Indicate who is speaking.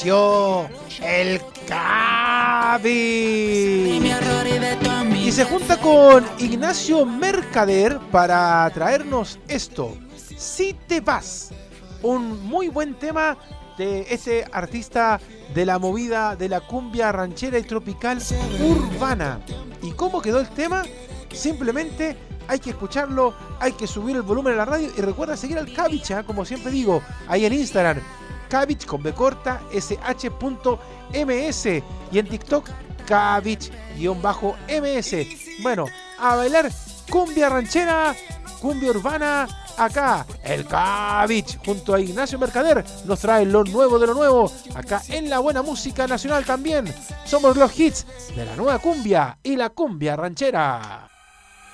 Speaker 1: Yo, el Cavi. Y se junta con Ignacio Mercader para traernos esto. Si te vas. Un muy buen tema de este artista de la movida de la cumbia ranchera y tropical urbana. ¿Y cómo quedó el tema? Simplemente hay que escucharlo, hay que subir el volumen a la radio y recuerda seguir al Cavich, como siempre digo, ahí en Instagram. Cavich con B corta, sh.ms y en TikTok Cavich_ms. Bueno, a bailar cumbia ranchera, cumbia urbana, acá el Cavich junto a Ignacio Mercader nos trae lo nuevo de lo nuevo, acá en la buena música nacional también. Somos los hits de la nueva cumbia y la cumbia ranchera.